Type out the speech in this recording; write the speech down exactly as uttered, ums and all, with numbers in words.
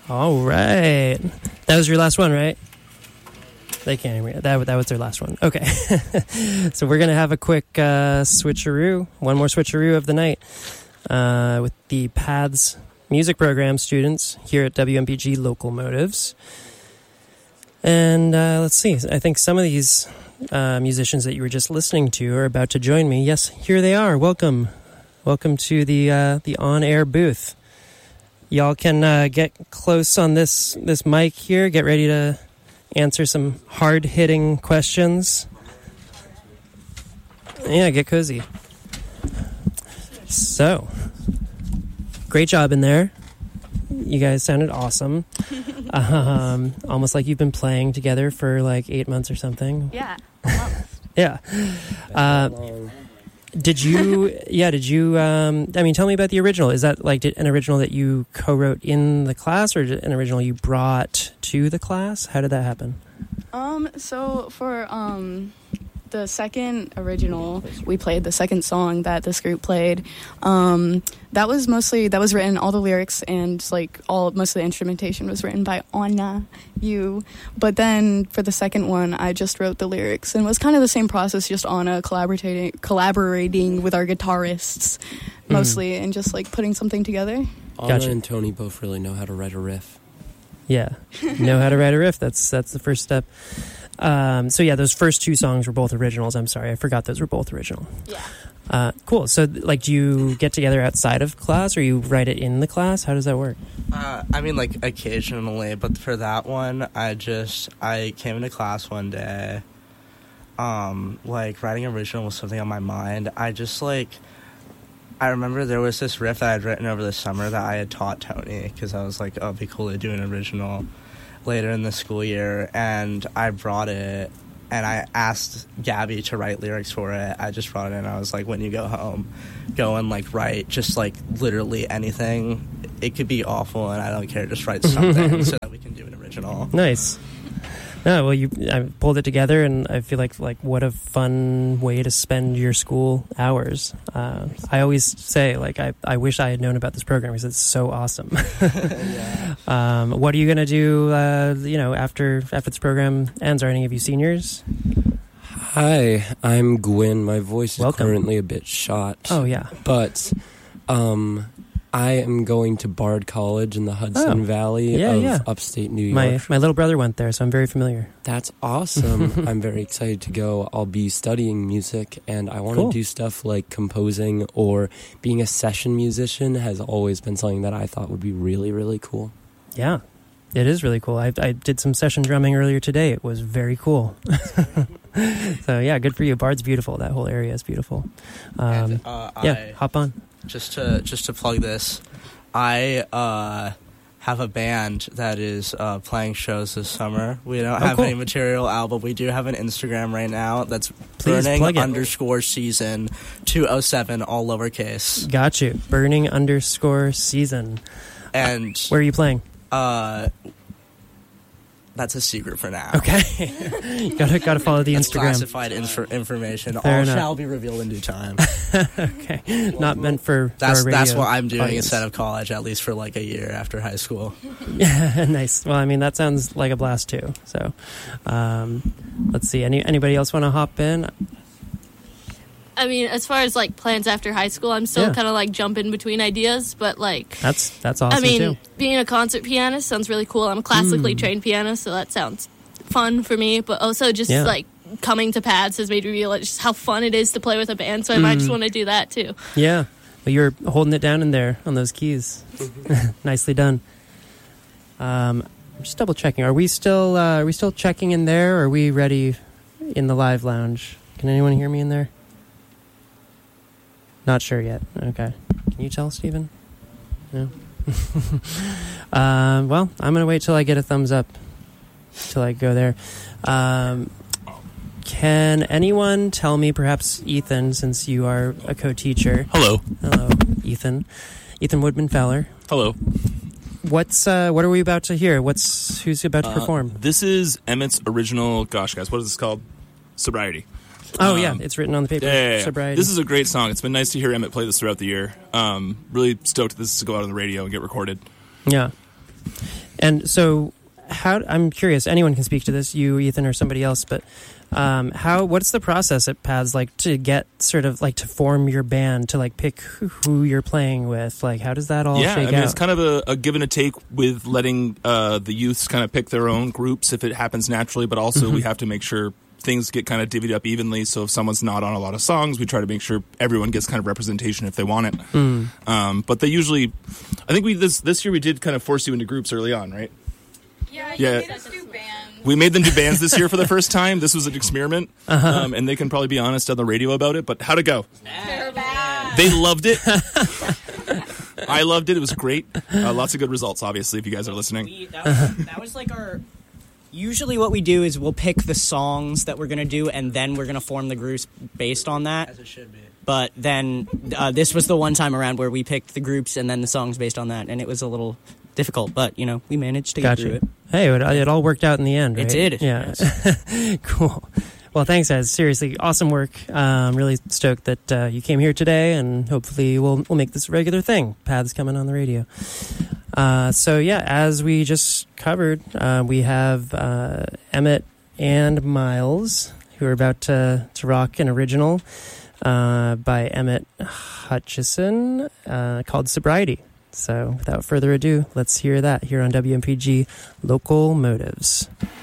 All right. That was your last one, right? They can't hear me. That, that was their last one. Okay. So we're going to have a quick uh, switcheroo, one more switcheroo of the night uh, with the Paths music program students here at W M P G Local Motives. And uh, let's see. I think some of these uh, musicians that you were just listening to are about to join me. Yes, here they are. Welcome. Welcome to the uh, the on-air booth. Y'all can uh, get close on this, this mic here. Get ready to answer some hard-hitting questions. Yeah, get cozy. So, great job in there. You guys sounded awesome. Um, almost like you've been playing together for like eight months or something. Yeah. Almost. Yeah. Uh, did you, yeah, did you, um, I mean, tell me about the original. Is that like did, an original that you co-wrote in the class or an original you brought to the class? How did that happen? Um, so for, um, the second original, we played the second song that this group played. Um, that was mostly, that was written, all the lyrics and like all, most of the instrumentation was written by Anna Yu. But then for the second one, I just wrote the lyrics and it was kind of the same process, just Anna collaborating, collaborating with our guitarists mostly mm. and just like putting something together. Anna Gotcha. and Tony both really know how to write a riff. Yeah. Know how to write a riff. That's, that's the first step. Um, so yeah, those first two songs were both originals. I'm sorry, I forgot those were both original. Yeah. Uh, cool. So, like, do you get together outside of class, or you write it in the class? How does that work? Uh, I mean, like, occasionally, but for that one, I just, I came into class one day, um, like, writing original was something on my mind. I just, like, I remember there was this riff that I'd written over the summer that I had taught Tony, because I was like, oh, it'd be cool to do an original later in the school year, and I brought it, and I asked Gabby to write lyrics for it. I just brought it in, I was like, when you go home, go and, like, write just, like, literally anything. It could be awful, and I don't care, just write something so that we can do an original. Nice. No, well, you I pulled it together, and I feel like like what a fun way to spend your school hours. Uh, I always say, like, I, I wish I had known about this program because it's so awesome. Yeah. um, what are you gonna do? Uh, you know, after after this program ends, are any of you seniors? Hi, I'm Gwyn. My voice is Welcome. currently a bit shot. Oh yeah, but um, I am going to Bard College in the Hudson Oh, Valley yeah, of yeah. upstate New York. my my little brother went there, so I'm very familiar. That's awesome. I'm very excited to go. I'll be studying music, and I want to Cool. do stuff like composing or being a session musician has always been something that I thought would be really, really cool. Yeah, it is really cool. I, I did some session drumming earlier today. It was very cool. So yeah, good for you. Bard's beautiful. That whole area is beautiful. Um, And, uh, yeah, I, hop on. just to just to plug this, I uh, have a band that is uh, playing shows this summer. We don't Oh, have cool. any material out, but we do have an Instagram right now that's Please burning plug it. underscore season two oh seven, all lowercase. Got you. Burning underscore season. And Where are you playing? uh, that's a secret for now. Okay. gotta gotta follow the That's Instagram. classified inf- information. Fair all enough. shall be revealed in due time. Okay. Not meant for, for That's a radio that's what I'm doing audience. instead of college, at least for like a year after high school. Yeah, nice. Well, I mean, that sounds like a blast too. So, um, let's see. Any anybody else want to hop in? I mean, as far as like plans after high school, I'm still Yeah. kind of like jumping between ideas, but like, That's that's awesome I mean, too. being a concert pianist sounds really cool. I'm a classically Mm. trained pianist, so that sounds fun for me. But also, just Yeah. like coming to Pads has made me realize just how fun it is to play with a band. So I might just Mm. want to do that too. Yeah. Well, you're holding it down in there on those keys. Nicely done. Um, just double checking. Are we still uh, are we still checking in there? Or are we ready in the live lounge? Can anyone hear me in there? Not sure yet. Okay. Can you tell, Stephen? No. um, well, I'm gonna wait till I get a thumbs up till I go there. Um, can anyone tell me, perhaps Ethan, since you are a co-teacher? Hello. Hello, Ethan. Ethan Woodman Fowler. Hello. What's uh, what are we about to hear? What's who's about to Uh, perform? This is Emmett's original, gosh, guys, what is this called? Sobriety. Oh um, yeah, it's written on the paper. Yeah, yeah, yeah. Sobriety. This is a great song. It's been nice to hear Emmett play this throughout the year. Um, really stoked this to go out on the radio and get recorded. Yeah. And so, how I'm curious. Anyone can speak to this, you, Ethan, or somebody else. But um, how? What's the process at P A D S like to get sort of like to form your band, to like pick who, who you're playing with? Like, how does that all yeah, shake I mean, out? it's kind of a, a give and a take with letting uh, the youths kind of pick their own groups if it happens naturally, but also Mm-hmm. we have to make sure things get kind of divvied up evenly. So if someone's not on a lot of songs, we try to make sure everyone gets kind of representation if they want it. Mm. Um, but they usually, I think we this this year we did kind of force you into groups early on, right? Yeah, Yeah. made us do bands. We made them do bands this year for the first time. This was an experiment, Uh-huh. um, and they can probably be honest on the radio about it. But how'd it go? Bad. They loved it. I loved it. It was great. Uh, lots of good results, obviously, if you guys are listening. We, that, was, that was like our. Usually, what we do is we'll pick the songs that we're gonna do, and then we're gonna form the groups based on that. As it should be. But then uh, this was the one time around where we picked the groups and then the songs based on that, and it was a little difficult. But you know, we managed to get through Gotcha. it. Hey, it, it all worked out in the end, right? It did. Yeah. Cool. Well, thanks, guys. Seriously, awesome work. Uh, I'm really stoked that uh, you came here today, and hopefully we'll we'll make this a regular thing. P A D S coming on the radio. Uh, so yeah, as we just covered, uh, we have uh, Emmett and Miles, who are about to to rock an original uh, by Emmett Hutchison uh, called "Sobriety." So without further ado, let's hear that here on W M P G Local Motives.